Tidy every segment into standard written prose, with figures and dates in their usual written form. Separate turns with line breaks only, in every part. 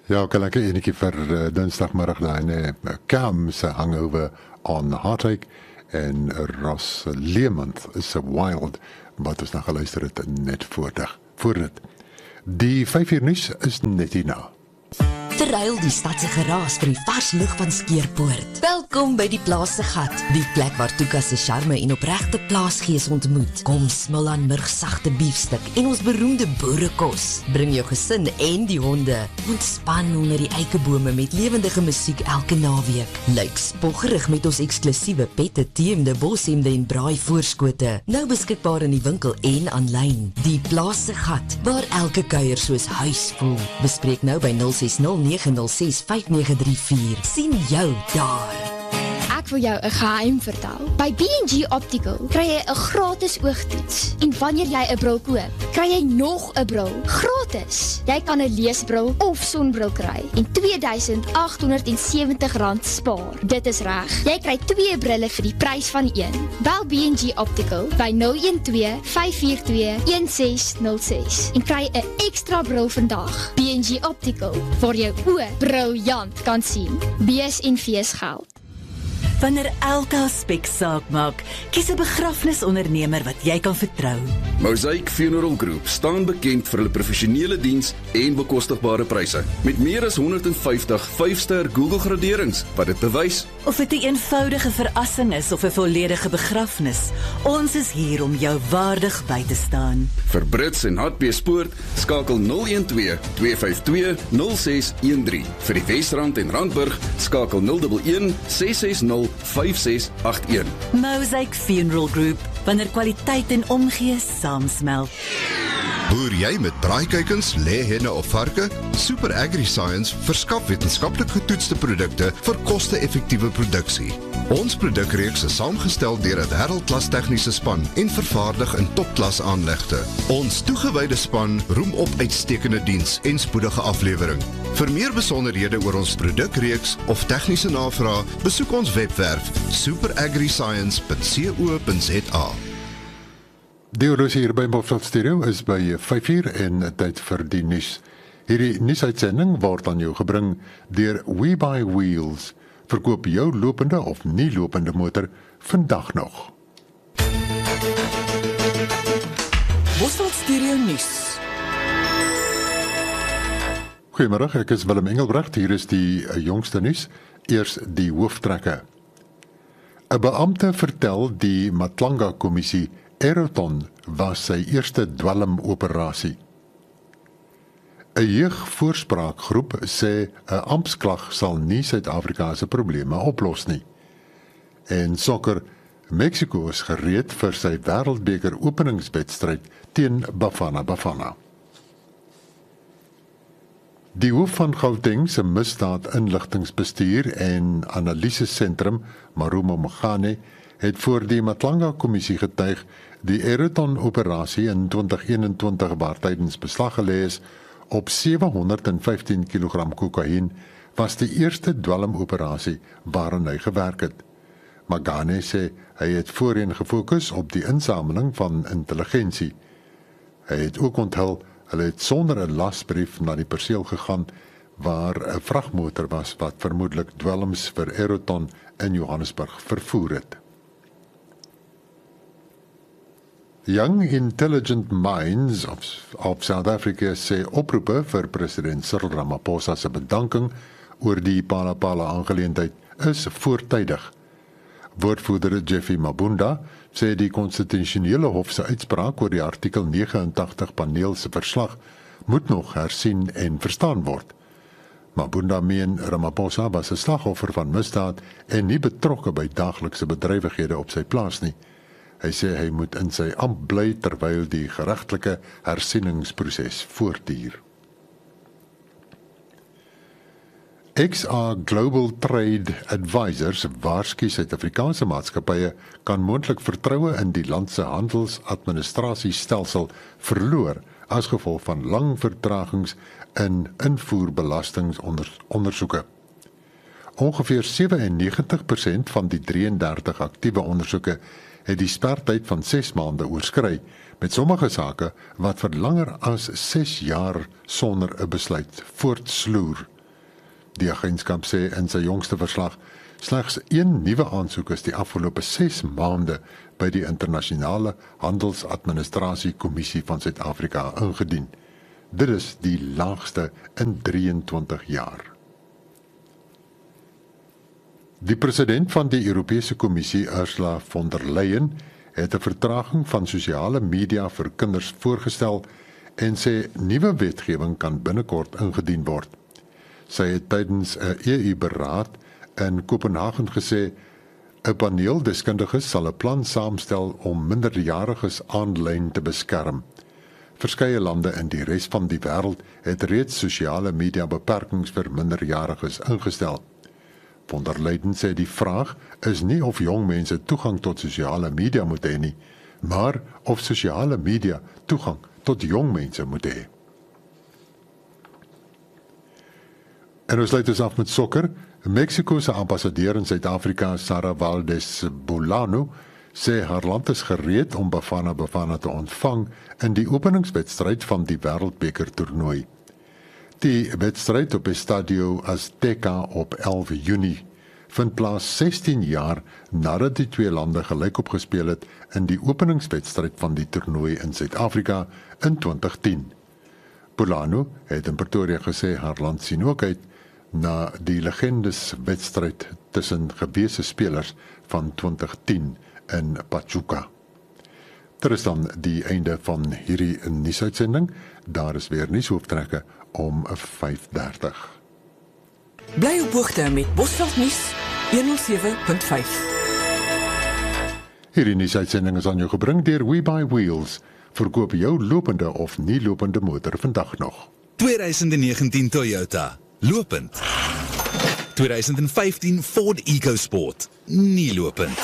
Ja, ook 'n lekker enetjie vir Dinsdagmiddag daar in Cam se Hangover on Heartache en Ross Leemans is 'n Wild wat ons nou geluister het net voor dit. Die 5 uur nuus is net hierna.
Verruil die stad se geraas vir die vars lug van Skeerpoort. Welkom by die Plaas se Gat, die plek waar Tuka se charme en opregte plaasgees ontmoet. Kom smil aan murgsagte biefstuk en ons beroemde boerekos. Bring jou gesin en die honde. Ontspan onder die eikebome met lewendige musiek elke naweek. Lyk spoggerig met ons eksklusiewe pette, teemde, boshemde en braai voorskote. Nou beskikbaar in die winkel en aanlyn. Die Plaas se Gat, waar elke kuier soos huis voel. Bespreek nou by 060 9065934. Sien jou daar.
Ek wil jou 'n geheim vertel. By B&G Optical kry jy 'n gratis oogtoets. En wanneer jy 'n bril koop, kry jy nog 'n bril gratis. Jy kan 'n leesbril of sonbril kry en R2870 spaar. Dit is reg. Jy kry 2 brille vir die prys van 1. Bel B&G Optical by 012-542-1606 en kry 'n ekstra bril vandag. B&G Optical, waar jou oë briljant kan sien. BSNV's geld.
Wanneer elke aspek saak maak, kies 'n begrafnisondernemer wat jy kan vertrou.
Mosaic Funeral Group staan bekend vir hulle professionele diens en bekostigbare pryse. Met meer as 150 5-ster Google graderings wat dit bewys.
Of dit 'n eenvoudige verrassing is of 'n volledige begrafnis, ons is hier om jou waardig by te staan.
Vir Brits en Hartbeespoort skakel 012-252-0613. Vir die Wesrand en Randburg skakel 011-660-5681.
Mosaic Funeral Group, wanneer kwaliteit en omgee saamsmelt.
Boer jy met braaikuikens, lêhenne of varke? Super AgriScience verskaf wetenskaplik getoetste produkte vir koste-effektiewe produksie. Ons produkreeks is saamgestel deur 'n wêreldklas tegniese span en vervaardig in topklas aanlegte. Ons toegewyde span roem op uitstekende diens en spoedige aflewering. Vir meer besonderhede oor ons produkreeks of tegniese navrae, besoek ons webwerf superagriscience.co.za.
Die horlosie hier by Moffitt Studio is by 5 uur en tyd vir die nuus. Hierdie nuusuitsending word aan jou gebring deur We Buy Wheels. Verkoop jou lopende of nie lopende motor vandag nog.
Moffitt Studio nuus.
Goeiemôre, ek is Willem Engelbrecht. Hier is die jongste nuus. Eers die hooftrekke. 'n Beampte vertel die Matlanga-kommissie Aeroton was sy eerste dwelmoperasie. 'n jeugvoorspraakgroep sê 'n amptsklag sal nie Suid-Afrika se probleme oplos nie. En sokker, Mexico is gereed vir sy wêreldbeker openingswedstryd teen Bafana Bafana. Die hoof van Gauteng se misdaad-inligtingsbestuur en analisesentrum, Marumo Mogane, het voor die Matlanga-kommissie getuig die Aeroton-operasie in 2021 waar tydens beslag gelê is op 715 kg kokain was die eerste dwelmoperasie waarin hy gewerk het. Mogane sê hy het voorheen gefokus op die insameling van intelligensie. Hy het ook onthul hulle het sonder 'n lasbrief na die perseel gegaan waar 'n vragmotor was wat vermoedelik dwelms vir Aeroton in Johannesburg vervoer het. Young Intelligent Minds of South Africa sê oproepe vir president Cyril Ramaphosa se bedanking oor die Palapala aangeleentheid is voortydig. Woordvoerder Jeffrey Mabunda sê die konstitusionele hof se uitspraak oor die artikel 89 paneel se verslag moet nog hersien en verstaan word. Mabunda meen Ramaphosa was 'n slagoffer van misdaad en nie betrokke by daaglikse bedrywighede op sy plaas nie. Hy sê hy moet in sy ampt bly terwyl die geregtelike hersieningsproses voortduur. XR Global Trade Advisors waarsku Suid-Afrikaanse maatskappye kan moontlik vertroue in die land se handelsadministrasiestelsel verloor as gevolg van lang vertragings in invoerbelastingondersoeke. Ongeveer 97% van die 33 aktiewe ondersoeke het die spertyd van 6 maande oorskry, met sommige sake wat vir langer as 6 jaar sonder 'n besluit voortsloer. Die agentskap sê in sy jongste verslag slegs 1 nuwe aansoek is die afgelope 6 maande by die Internasionale Handelsadministrasie Kommissie van Suid-Afrika ingedien. Dit is die laagste in 23 jaar. Die president van die Europese Kommissie, Ursula von der Leyen, het 'n vertraging van sosiale media vir kinders voorgestel en sê nuwe wetgewing kan binnekort ingedien word. Sy het tydens 'n EU-beraad in Kopenhagen gesê 'n paneel deskundiges sal 'n plan saamstel om minderjariges aanlyn te beskerm. Verskeie lande in die res van die wêreld het reeds sosiale media beperkings vir minderjariges ingestel. Von der Leyen sê die vraag is nie of jong mense toegang tot sosiale media moet hê nie, maar of sosiale media toegang tot jong mense moet hê. En ons sluit dus af met sokker. Mexico se ambassadeur in Suid-Afrika, Sara Valdez Bolano, sê haar land is gereed om Bafana te ontvang in die openingswedstryd van die Wêreldbeker toernooi. Die wedstryd op Estadio Azteca op 11 Junie vind plaas 16 jaar nadat die twee lande gelykop gespeel het in die openingswedstryd van die toernooi in Suid-Afrika in 2010. Bolano het in Pretoria gesê haar land sien ook uit na die legendes wedstryd tussen gewese spelers van 2010 in Pachuca. Dit is dan die einde van hierdie nuusuitsending. Daar is weer nuushooftrekke om 5:30.
Bly op hoogte met Bosveld nuus 107.5.
Hierdie nuusuitsending is aan jou gebring deur We Buy Wheels. Verkoop jou lopende of nie lopende motor vandag nog.
2019 Toyota, lopend. 2015 Ford EcoSport, nie lopend.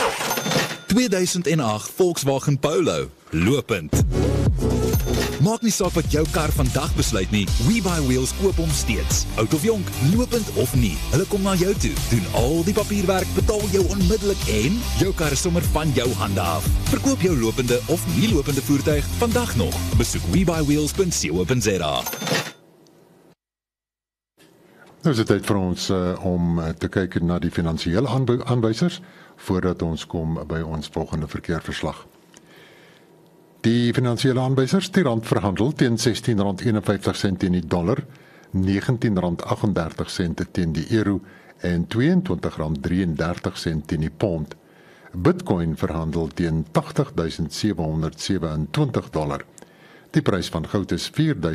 2008 Volkswagen Polo, lopend. Maak nie saak wat jou kar vandag besluit nie, We Buy Wheels koop hom steeds. Oud of jonk, lopend of nie, hulle kom na jou toe, doen al die papierwerk, betaal jou onmiddellik en jou kar is sommer van jou hande af. Verkoop jou lopende of nie lopende voertuig vandag nog. Besoek webuyWheels.co.za.
Nou is dit tyd vir ons om te kyk na die finansiële aanwysers voordat ons kom by ons volgende verkeerverslag. Die finansiële aanwysers, die rand verhandel teen R16.51 teen die dollar, R19.38 teen die euro en R22.33 teen die pond. Bitcoin verhandel teen $80,727. Die prys van goud is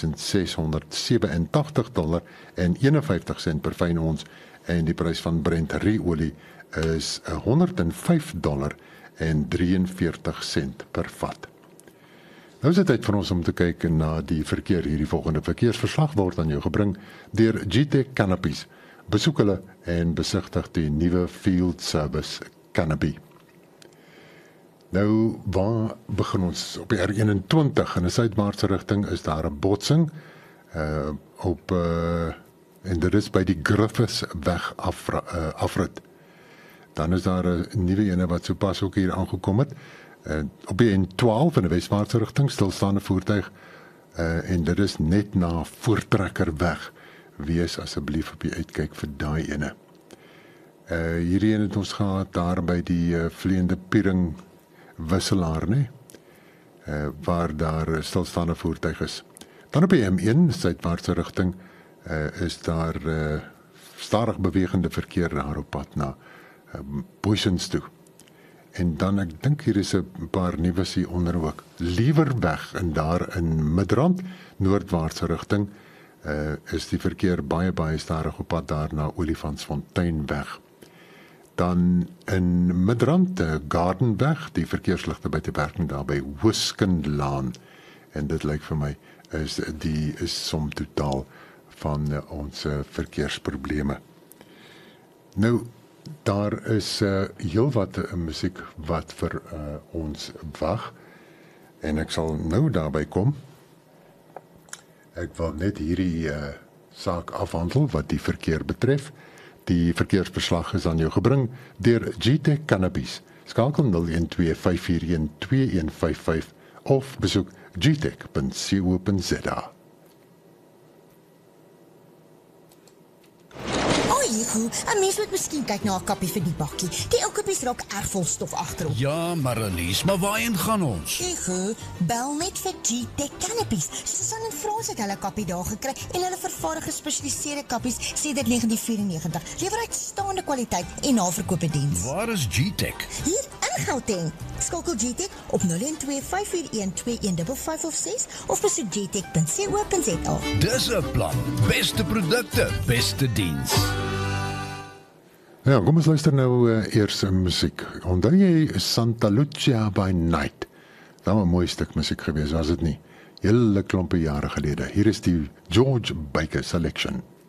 $4,687 en 51 per fyn ons en die prys van Brent ruolie is $105 en 43 per vat. Nou is dit tyd vir ons om te kyk na die verkeer. Hierdie volgende verkeersverslag word aan jou gebring deur GTEC Canopies. Besoek hulle en besigtig die nuwe Field Service Canopy. Nou, waar begin ons? Op die R21 in 'n suidwaartse rigting is daar 'n botsing en dit is by die Griffiths weg afrit. Dan is daar 'n nuwe ene wat sopas ook hier aangekom het. Op die N12 in 'n weswaartse rigting stilstaande voertuig en dit is net na Voortrekkerweg. Wees asseblief op die uitkyk vir daai ene. Hierdie ene het ons gehad daar by die Vleiende Piering wisselaar, nee, waar daar stilstaande voertuig is. Dan op die M1 suidwaartse rigting is daar stadig bewegende verkeer daar op pad na Boysens toe. En dan, ek dink hier is 'n paar nuus hier onder ook. Liewerweg en daar in Midrand, noordwaartse rigting, is die verkeer baie stadig op pad daar na Olifantsfonteinweg. Dan in Midrand, Gardenweg, die verkeersligte by te werking daar by Hoeskenlaan. En dit lyk vir my, die is som totaal van ons verkeersprobleme. Nou, daar is heel wat musiek wat vir ons wag en ek sal nou daarby kom. Ek wil net hierdie saak afhandel wat die verkeer betref. Die verkeersverslag is aan jou gebring deur GTEC Canopies. Skakel 0125412155 of besoek gtec.co.za.
Ego, 'n mens moet miskien kyk na 'n kappie vir die bakkie. Die ou kappies raak erg vol stof agterop.
Ja, Marlies, maar waarheen gaan ons?
Ego, bel net vir G-Tech Canopies. Susan en Frans het hulle kappie daar gekry en hulle vervaardig gespesialiseerde kappies sedert 1994. Lewer uitstaande kwaliteit en naverkoopediens.
Waar is G-Tech?
Hier in Gauteng. Skakel G-Tech op 012-541-2155 of 6 of besoek gtech.co.za.
Dis 'n plan. Beste produkte, beste diens.
Ja, kom ons luister nou eers musiek. Onthou jy Santa Lucia by Night? Dat was 'n mooi stuk musiek geweest, was dit nie? Hele klompe jare gelede. Hier is die George Baker Selection.